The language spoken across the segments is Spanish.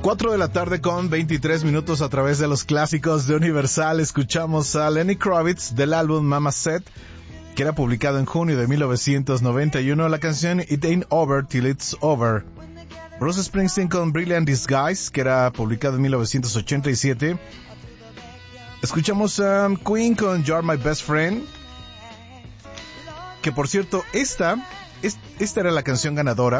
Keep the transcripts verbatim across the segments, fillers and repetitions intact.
cuatro de la tarde con veintitrés minutos a través de los clásicos de Universal. Escuchamos a Lenny Kravitz del álbum Mama Said, que era publicado en junio de mil novecientos noventa y uno. La canción It Ain't Over Till It's Over. Bruce Springsteen con Brilliant Disguise, que era publicado en mil novecientos ochenta y siete. Escuchamos a um, Queen con You're My Best Friend, que por cierto, esta, esta era la canción ganadora.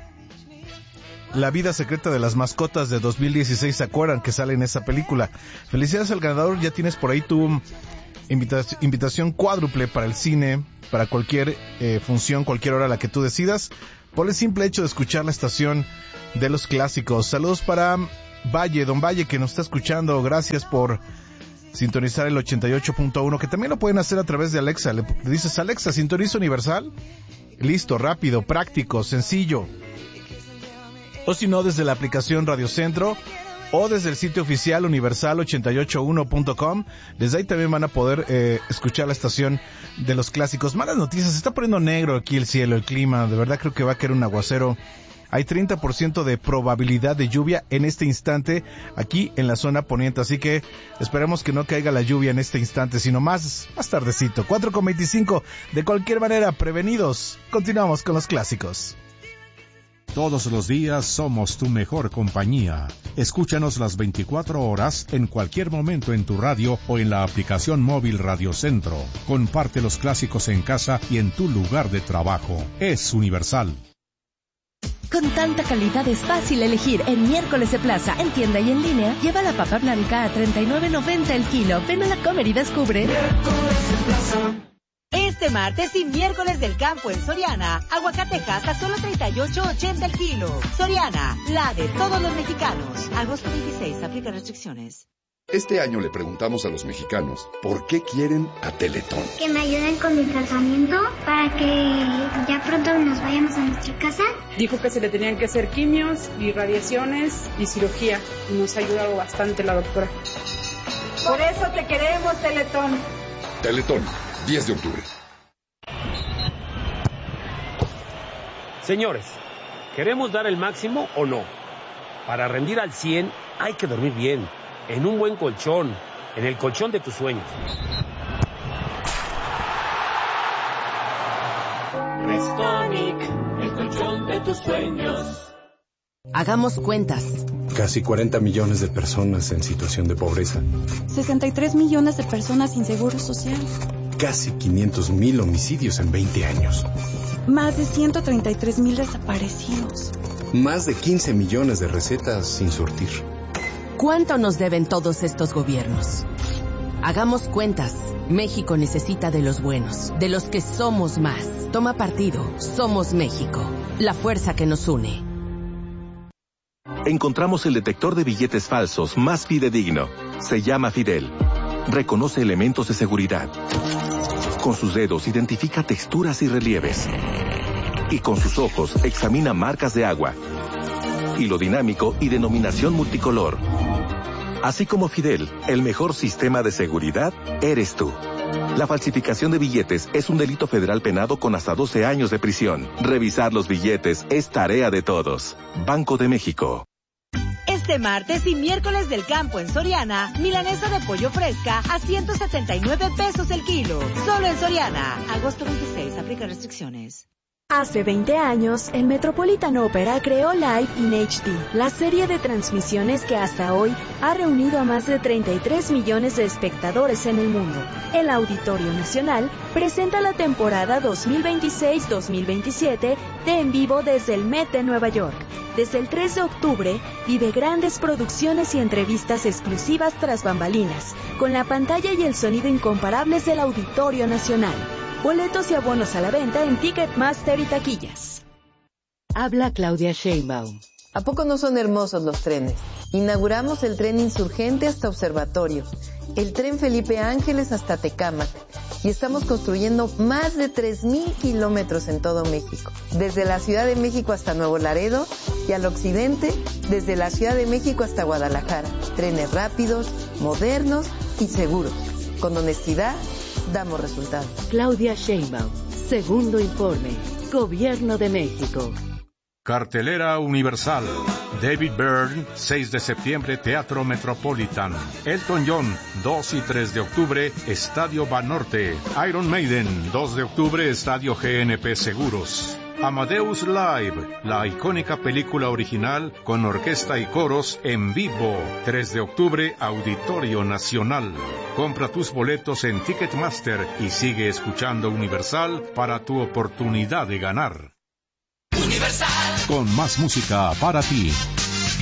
La vida secreta de las mascotas de dos mil dieciséis, ¿se acuerdan que sale en esa película? Felicidades al ganador, ya tienes por ahí tu invita- invitación cuádruple para el cine, para cualquier eh, función, cualquier hora a la que tú decidas, por el simple hecho de escuchar la estación de los clásicos. Saludos para Valle, don Valle, que nos está escuchando, gracias por sintonizar el ochenta y ocho punto uno, que también lo pueden hacer a través de Alexa. Le dices, Alexa, sintoniza Universal, listo, rápido, práctico, sencillo. O si no, desde la aplicación Radio Centro o desde el sitio oficial universal ochenta y ocho uno punto com. Desde ahí también van a poder eh, escuchar la estación de los clásicos. Malas noticias, se está poniendo negro aquí el cielo, el clima. De verdad creo que va a caer un aguacero. Hay treinta por ciento de probabilidad de lluvia en este instante aquí en la zona poniente. Así que esperemos que no caiga la lluvia en este instante, sino más, más tardecito. cuatro con veinticinco. De cualquier manera, prevenidos. Continuamos con los clásicos. Todos los días somos tu mejor compañía. Escúchanos las veinticuatro horas en cualquier momento en tu radio o en la aplicación móvil Radio Centro. Comparte los clásicos en casa y en tu lugar de trabajo. Es Universal. Con tanta calidad es fácil elegir en Miércoles de Plaza, en tienda y en línea. Lleva la papa blanca a treinta y nueve noventa el kilo. Ven a la Comer y descubre. Miércoles de Plaza. Este martes y miércoles del campo en Soriana, aguacatejas a solo treinta y ocho ochenta el kilo. Soriana, la de todos los mexicanos. Agosto veintiséis, aplica restricciones. Este año le preguntamos a los mexicanos por qué quieren a Teletón. Que me ayuden con mi tratamiento para que ya pronto nos vayamos a nuestra casa. Dijo que se le tenían que hacer quimios y radiaciones y cirugía. Y nos ha ayudado bastante la doctora. Por eso te queremos, Teletón. Teletón, diez de octubre. Señores, ¿queremos dar el máximo o no? Para rendir al cien hay que dormir bien, en un buen colchón, en el colchón de tus sueños. Restonic, el colchón de tus sueños. Hagamos cuentas. Casi cuarenta millones de personas en situación de pobreza. sesenta y tres millones de personas sin seguro social. Casi quinientos mil homicidios en veinte años. Más de ciento treinta y tres mil desaparecidos. Más de quince millones de recetas sin surtir. ¿Cuánto nos deben todos estos gobiernos? Hagamos cuentas. México necesita de los buenos, de los que somos más. Toma partido. Somos México. La fuerza que nos une. Encontramos el detector de billetes falsos más fidedigno. Se llama Fidel. Reconoce elementos de seguridad. Con sus dedos identifica texturas y relieves. Y con sus ojos examina marcas de agua. Hilo dinámico y denominación multicolor. Así como Fidel, el mejor sistema de seguridad eres tú. La falsificación de billetes es un delito federal penado con hasta doce años de prisión. Revisar los billetes es tarea de todos. Banco de México. Este martes y miércoles del campo en Soriana, milanesa de pollo fresca a ciento setenta y nueve pesos el kilo. Solo en Soriana. Agosto veintiséis, aplica restricciones. Hace veinte años, el Metropolitan Opera creó Live in H D, la serie de transmisiones que hasta hoy ha reunido a más de treinta y tres millones de espectadores en el mundo. El Auditorio Nacional presenta la temporada dos mil veintiséis dos mil veintisiete de En Vivo desde el Met de Nueva York. Desde el tres de octubre, vive grandes producciones y entrevistas exclusivas tras bambalinas, con la pantalla y el sonido incomparables del Auditorio Nacional. Boletos y abonos a la venta en Ticketmaster y taquillas. Habla Claudia Sheinbaum. ¿A poco no son hermosos los trenes? Inauguramos el tren Insurgente hasta Observatorio, el tren Felipe Ángeles hasta Tecámac, y estamos construyendo más de tres mil kilómetros en todo México, desde la Ciudad de México hasta Nuevo Laredo y al occidente, desde la Ciudad de México hasta Guadalajara. Trenes rápidos, modernos y seguros. Con honestidad, damos resultados. Claudia Sheinbaum, segundo informe, Gobierno de México. Cartelera Universal. David Byrne, seis de septiembre, Teatro Metropolitan. Elton John, dos y tres de octubre, Estadio Banorte. Iron Maiden, dos de octubre, Estadio G N P Seguros. Amadeus Live, la icónica película original con orquesta y coros en vivo. tres de octubre, Auditorio Nacional. Compra tus boletos en Ticketmaster y sigue escuchando Universal para tu oportunidad de ganar. Universal. Con más música para ti.